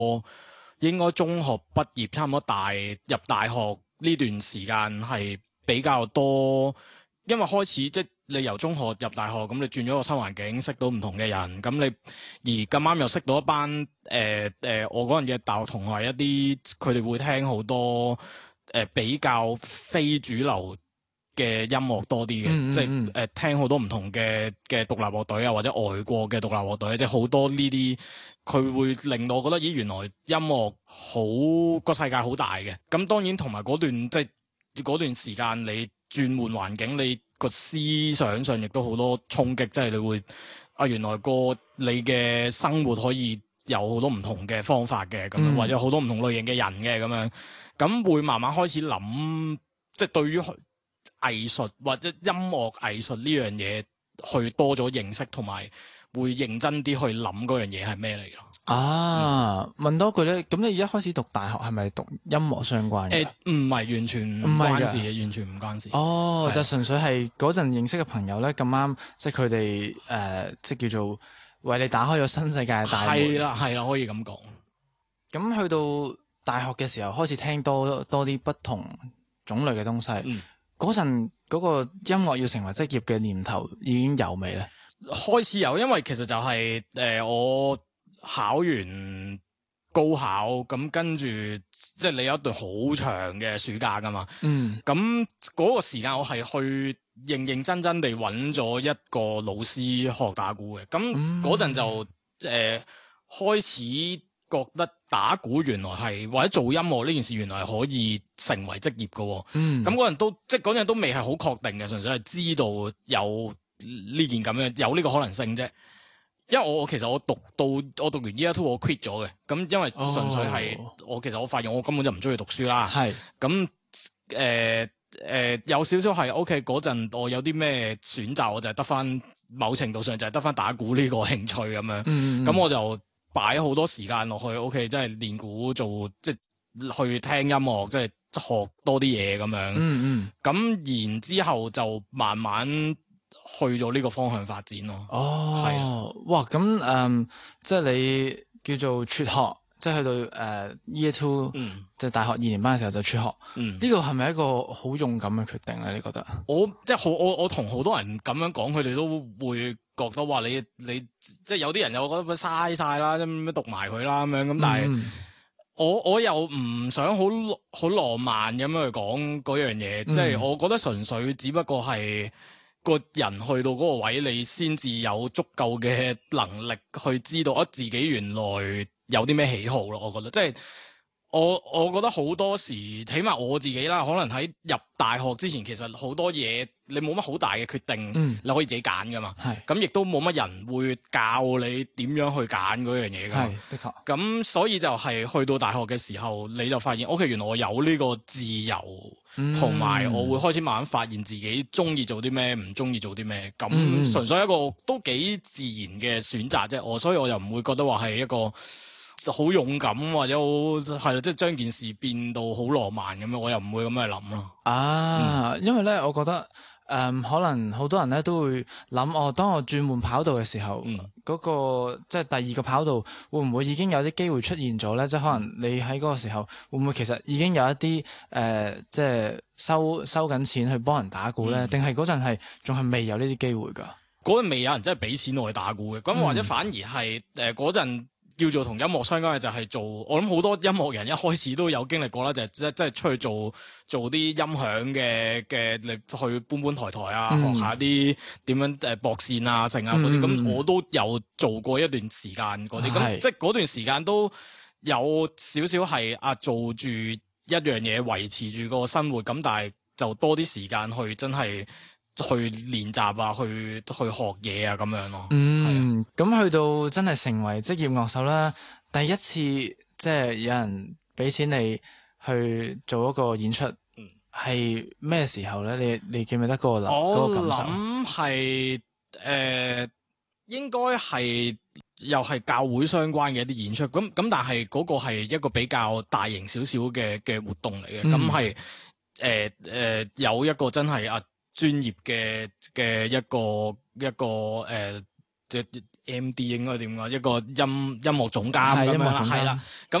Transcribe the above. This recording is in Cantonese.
應該中學畢業，差唔多入大學呢段時間係比較多，因為開始即係你由中學入大學，咁你轉咗個新環境，識到唔同嘅人，咁你而咁啱又識到一班我嗰陣嘅大學同學，一啲佢哋會聽好多比較非主流嘅音樂多啲嘅，即係聽好多唔同嘅獨立樂隊啊，或者外國嘅獨立樂隊，即係好多呢啲，佢會令到我覺得，咦，原來音樂好個世界好大嘅。咁當然同埋嗰段即係嗰段時間，你轉換環境，你個思想上亦都好多衝擊，即係你會原來你嘅生活可以有好多唔同嘅方法嘅咁樣，或者好多唔同類型嘅人嘅咁樣，咁會慢慢開始諗，即係對於藝術或者音樂藝術呢樣嘢，去多咗認識，同埋會認真啲去諗嗰樣嘢係咩嚟咯。 問多句咧，咁你一開始讀大學係咪讀音樂相關嘅？ 唔係，完全唔關事嘅，完全唔關事。 就純粹係嗰陣認識嘅朋友咧，咁啱即係佢哋即係叫做為你打開咗新世界嘅大門。係啦， 可以咁講。 咁去到大學嘅時候，開始聽多啲不同種類嘅東西。嗰陣嗰個音樂要成為職業嘅念頭已經有未咧？ 開始有，因為其實就係我考完高考，咁跟住即係你有一段好長嘅暑假噶嘛。咁嗰個時間我係去認真地揾咗一個老師學打鼓嘅。咁嗰陣就開始覺得打鼓原來係或者做音樂呢件事原來係可以成為職業嘅。咁嗰陣都未係好確定嘅，純粹係知道有呢件咁樣有呢個可能性啫。因為我其實我讀完 Year 2我 quit 咗嘅，咁因為純粹係我發現我根本就唔中意讀書啦。咁有少少係 OK 嗰陣，我有啲咩選擇，我就係得翻某程度上就係得翻打鼓呢個興趣咁樣。咁我就擺好多時間落去 OK， 即係練鼓做即係去聽音樂，即係學多啲嘢咁樣。咁然之後就慢慢去咗呢個方向發展咯。 哇！咁即係你叫做輟學，即係去到Year 2，即係大學2年班嘅時候就輟學。呢個係咪一個好勇敢嘅決定咧？你覺得？ 我同好多人咁樣講，佢哋都會覺得話你即係有啲人又覺得佢嘥晒啦，咁讀埋佢啦咁樣。咁但係我又唔想好浪漫咁樣去講嗰樣嘢，即係我覺得純粹只不過係個人去到嗰個位，你先至有足夠嘅能力去知道自己原來有啲咩喜好咯。我覺得即係我覺得好多時，起碼我自己啦，可能喺入大學之前，其實好多嘢你冇乜好大嘅決定，你可以自己揀噶嘛。咁亦都冇乜人會教你點樣去揀嗰樣嘢噶嘛。 的確。 咁所以就係去到大學嘅時候，你就發現 OK， 原來我有呢個自由，同埋我會開始慢慢發現自己中意做啲咩，唔中意做啲咩。咁純粹一個都幾自然嘅選擇啫。所以我又唔會覺得話係一個好勇敢或者好係啦，即係將件事變到好浪漫咁樣，我又唔會咁樣諗咯。 因為咧，我覺得可能好多人咧都會諗，當我轉換跑道嘅時候，嗰個即係第二個跑道會唔會已經有啲機會出現咗咧？即係可能你喺嗰個時候會唔會其實已經有一啲即係收緊錢去幫人打鼓咧？定係嗰陣係仲係未有呢啲機會㗎？ 嗰陣未有人真係俾錢我去打鼓嘅，咁或者反而係嗰陣叫做同音樂相關嘅就係做，我諗好多音樂人一開始都有經歷過啦，就係即係出去做啲音響嘅，你去搬台啊，學下啲點樣駁線啊、成啊嗰啲，咁我都有做過一段時間嗰啲，咁即係嗰段時間都有少少係做住一樣嘢維持住個生活，咁但係就多啲時間去真係去練習啊，去學嘢啊咁樣咯。 咁去到真係成為職業樂手啦，第一次即係有人俾錢你去做一個演出，係咩時候咧？你記唔記得嗰個感受？ 我諗係應該係又係教會相關嘅一啲演出，咁但係嗰個係一個比較大型少少嘅活動嚟嘅，咁係有一個真係專業嘅一個 MD 應該點講？一個音樂總監咁樣啦， 係音樂總監係啦。咁